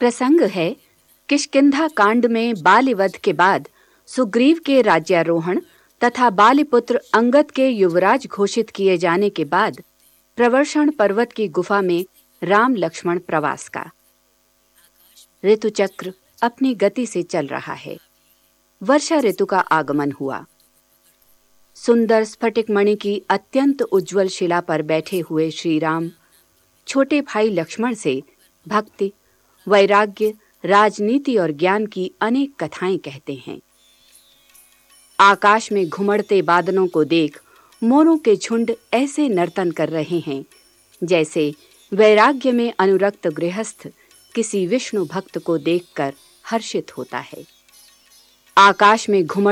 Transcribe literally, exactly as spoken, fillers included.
प्रसंग है किष्किंधा कांड में बालिवध के बाद सुग्रीव के राज्यारोहण तथा बालिपुत्र अंगद के युवराज घोषित किए जाने के बाद प्रवर्षण पर्वत की गुफा में राम लक्ष्मण प्रवास का। ऋतुचक्र अपनी गति से चल रहा है। वर्षा ऋतु का आगमन हुआ। सुंदर स्फटिक मणि की अत्यंत उज्जवल शिला पर बैठे हुए श्री राम छोटे भाई लक्ष्मण से भक्ति, वैराग्य, राजनीति और ज्ञान की अनेक कथाएं कहते हैं। आकाश में घुमड़ते बादलों को देख मोरों के झुंड ऐसे नर्तन कर रहे हैं जैसे वैराग्य में अनुरक्त गृहस्थ किसी विष्णु भक्त को देखकर हर्षित होता है। आकाश में घुमड़